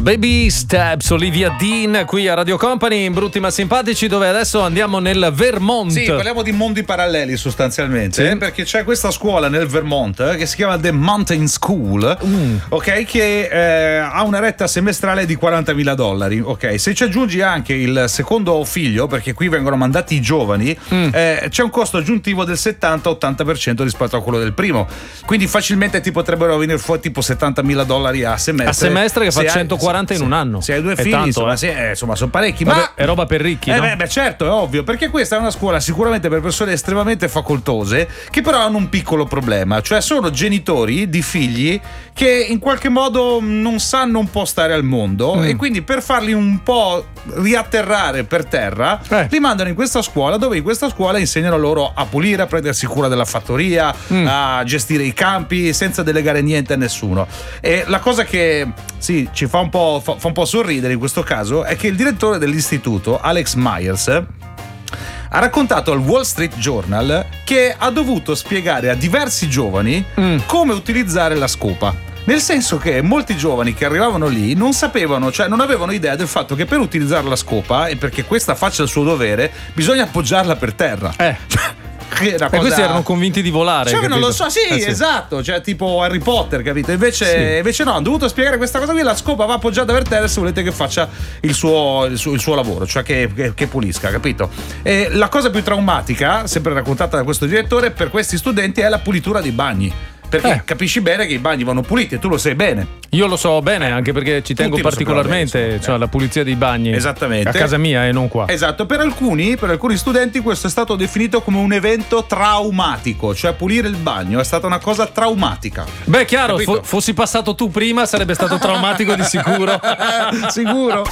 Baby Steps, Olivia Dean qui a Radio Company in Brutti ma Simpatici, dove adesso andiamo nel Vermont. Sì, parliamo di mondi paralleli sostanzialmente, sì. Perché c'è questa scuola nel Vermont che si chiama The Mountain School, ok, che ha una retta semestrale di $40.000, ok. Se ci aggiungi anche il secondo figlio, perché qui vengono mandati i giovani, c'è un costo aggiuntivo del 70-80% rispetto a quello del primo, quindi facilmente ti potrebbero venire fuori tipo $70.000 a semestre. A semestre, che fa 140 in un anno. Se hai due È figli, tanto, insomma, sono parecchi. Vabbè, ma è roba per ricchi, no? Beh, certo, è ovvio, perché questa è una scuola sicuramente per persone estremamente facoltose, che però hanno un piccolo problema, cioè sono genitori di figli che in qualche modo non sanno un po' stare al mondo, e quindi per farli un po' riatterrare per terra li mandano in questa scuola, dove in questa scuola insegnano loro a pulire, a prendersi cura della fattoria, a gestire i campi senza delegare niente a nessuno. E la cosa che sì, ci fa un po' sorridere in questo caso è che il direttore dell'istituto, Alex Myers, ha raccontato al Wall Street Journal che ha dovuto spiegare a diversi giovani come utilizzare la scopa. Nel senso che molti giovani che arrivavano lì non sapevano, cioè non avevano idea del fatto che per utilizzare la scopa, e perché questa faccia il suo dovere, bisogna appoggiarla per terra. E questi erano convinti di volare, cioè, capito? non lo so, sì, esatto, cioè tipo Harry Potter, capito? Invece no, hanno dovuto spiegare questa cosa qui. La scopa va appoggiata per terra se volete che faccia il suo lavoro, cioè che pulisca, capito? E la cosa più traumatica, sempre raccontata da questo direttore, per questi studenti è la pulitura dei bagni. Perché capisci bene che i bagni vanno puliti, e tu lo sai bene. Io lo so bene, anche perché ci tengo particolarmente, cioè la pulizia dei bagni. Esattamente. A casa mia e non qua. Esatto, per alcuni studenti questo è stato definito come un evento traumatico, cioè pulire il bagno è stata una cosa traumatica. Beh, chiaro, fossi passato tu prima sarebbe stato traumatico di sicuro. Sicuro.